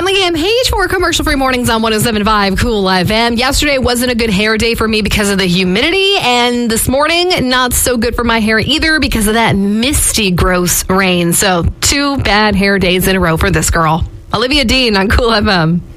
Molly and Paige for commercial-free mornings on 107.5 Cool FM. Yesterday wasn't a good hair day for me because of the humidity, and this morning, not so good for my hair either because of that misty, gross rain. So, 2 bad hair days in a row for this girl. Olivia Dean on Cool FM.